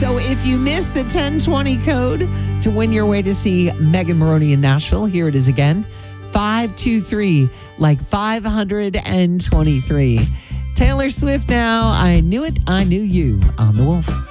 So if you missed the 1020 code to win your way to see Megan Maroney in Nashville, here it is again. 523, like 523. Taylor Swift now. I Knew It, I Knew You on The Wolf.